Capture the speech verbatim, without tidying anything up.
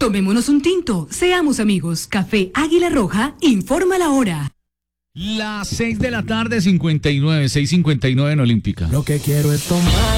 Tomémonos un tinto, seamos amigos. Café Águila Roja, informa la hora. Las seis de la tarde, cincuenta y nueve, seis cincuenta y nueve en Olímpica. Lo que quiero es tomar